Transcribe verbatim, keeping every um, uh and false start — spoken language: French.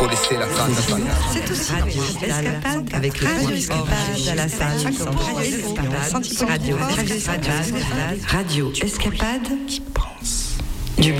faut laisser la trace. C'est aussi Radio Escapade avec le Radio Escapade à la salle. Radio Escapade. Radio Escapade. Radio Escapade qui prend